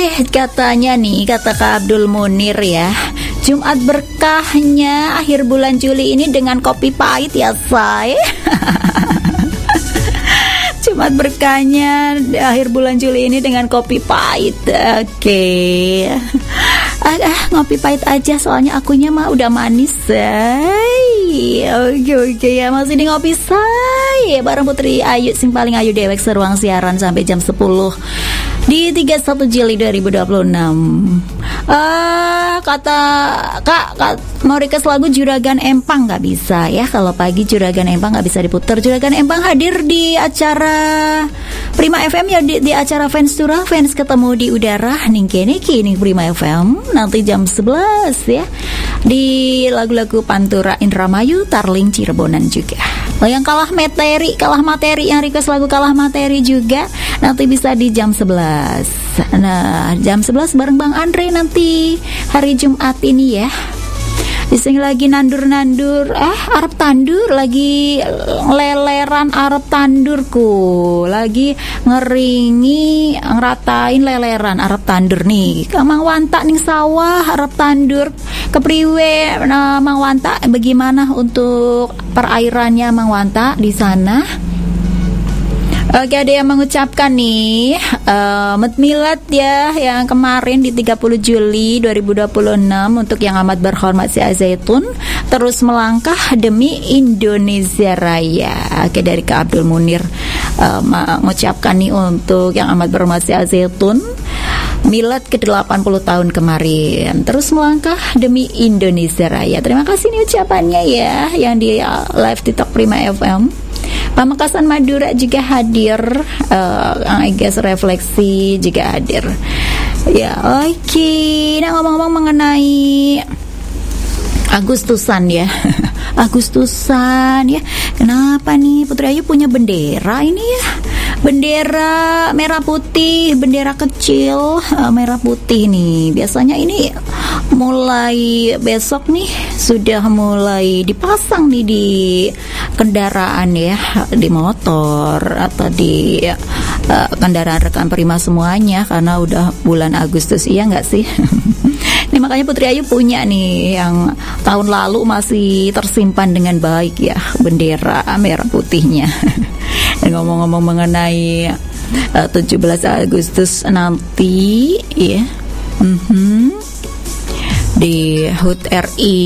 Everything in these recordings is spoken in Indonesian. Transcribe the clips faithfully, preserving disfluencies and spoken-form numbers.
katanya nih, kata Kak Abdul Munir ya, Jumat berkahnya akhir bulan Juli ini dengan kopi pahit ya say. Jumat berkahnya akhir bulan Juli ini dengan kopi pahit. Oke okay. ah, ah, ngopi pahit aja soalnya akunya mah udah manis say. Oke okay, oke okay, ya, masih di ngopi say bareng Putri Ayu sing paling ayu dewek seruang siaran sampai jam sepuluh di tiga puluh satu Juli dua ribu dua puluh enam. Uh, kata Kak, Kak mau request lagu Juragan Empang nggak bisa ya, kalau pagi Juragan Empang nggak bisa diputar. Juragan Empang hadir di acara Prima F M ya, di, di acara Fans Tura, Fans ketemu di udara ning kene kini Prima F M nanti jam sebelas ya, di lagu-lagu Pantura Indramayu, Tarling Cirebonan juga. Oh, yang kalah materi, kalah materi yang request lagu kalah materi juga nanti bisa di jam sebelas. Nah, jam sebelas bareng Bang Andre nanti hari Jumat ini ya. Disini lagi nandur-nandur, eh Arab tandur, lagi leleran Arab tandurku, lagi ngeringi ngeratain leleran Arab tandur nih. Mang Wanta ning sawah Arab tandur kepriwe. Nah, Mang Wanta bagaimana untuk perairannya Mang Wanta di sana? Oke, ada yang mengucapkan nih uh, Met Milad ya yang kemarin di tiga puluh Juli dua ribu dua puluh enam untuk yang amat berhormat si Azaitun terus melangkah demi Indonesia Raya. Oke, dari Kak Abdul Munir uh, mengucapkan nih untuk yang amat berhormat si Azaitun Milad ke delapan puluh tahun kemarin terus melangkah demi Indonesia Raya. Terima kasih nih ucapannya ya yang di uh, live TikTok Prima F M. Pamekasan Madura juga hadir, uh, I guess refleksi juga hadir. Ya, oke. Okay. Nah, ngomong-ngomong mengenai Agustusan ya, Agustusan ya. Kenapa nih Putri Ayu punya bendera ini ya? Bendera merah putih, bendera kecil uh, merah putih nih. Biasanya ini mulai besok nih sudah mulai dipasang nih di kendaraan ya, di motor atau di uh, kendaraan rekan Prima semuanya karena udah bulan Agustus, iya nggak sih? Ini makanya Putri Ayu punya nih yang tahun lalu masih tersimpan dengan baik ya, bendera merah putihnya. Dan ngomong-ngomong mengenai uh, tujuh belas Agustus nanti ya, mm-hmm, di H U T R I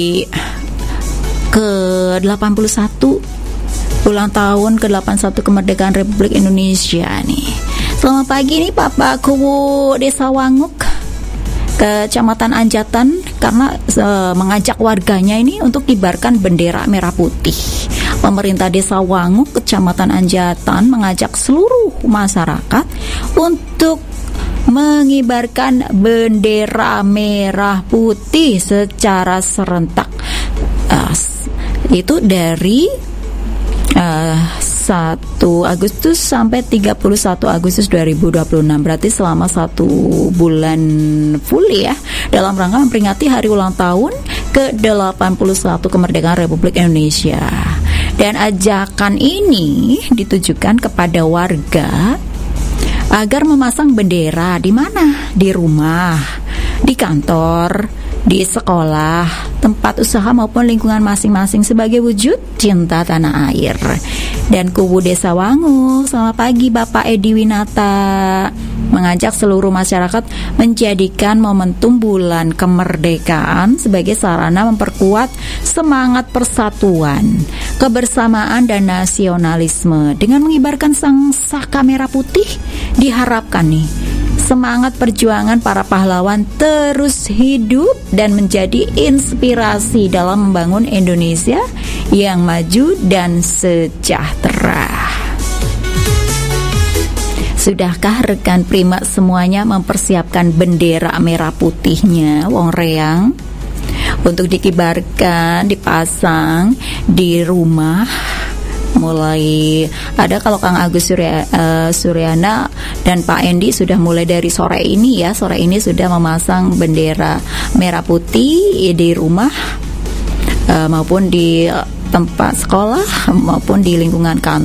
ke delapan puluh satu, ulang tahun ke delapan puluh satu kemerdekaan Republik Indonesia nih. Selamat pagi nih Papa Kuwu Desa Wanguk, Kecamatan Anjatan, karena e, mengajak warganya ini untuk kibarkan bendera merah putih. Pemerintah Desa Wanguk, Kecamatan Anjatan mengajak seluruh masyarakat untuk mengibarkan bendera merah putih secara serentak. Uh, itu dari uh, satu Agustus sampai tiga puluh satu Agustus dua ribu dua puluh enam. Berarti selama satu bulan full ya, dalam rangka memperingati hari ulang tahun ke delapan puluh satu kemerdekaan Republik Indonesia. Dan ajakan ini ditujukan kepada warga agar memasang bendera di mana? Di rumah, di kantor, di sekolah, tempat usaha maupun lingkungan masing-masing sebagai wujud cinta tanah air. Dan Kuwu Desa Wanguk, selamat pagi Bapak Edi Winata, mengajak seluruh masyarakat menjadikan momentum bulan kemerdekaan sebagai sarana memperkuat semangat persatuan, kebersamaan dan nasionalisme. Dengan mengibarkan sang saka merah putih, diharapkan nih semangat perjuangan para pahlawan terus hidup dan menjadi inspirasi dalam membangun Indonesia yang maju dan sejahtera. Sudahkah rekan Prima semuanya mempersiapkan bendera merah putihnya, wong reang, untuk dikibarkan, dipasang di rumah? Mulai ada kalau Kang Agus Surya, uh, Suryana dan Pak Endi sudah mulai dari sore ini ya, sore ini sudah memasang bendera merah putih di rumah uh, maupun di tempat sekolah maupun di lingkungan kantor.